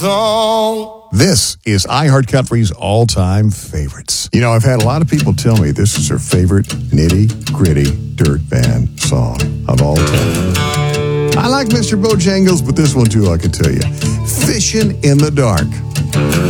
This is iHeart Country's all-time favorites. You know, I've had a lot of people tell me this is their favorite nitty-gritty dirt band song of all time. I like Mr. Bojangles, but this one too, I can tell you. Fishing in the Dark.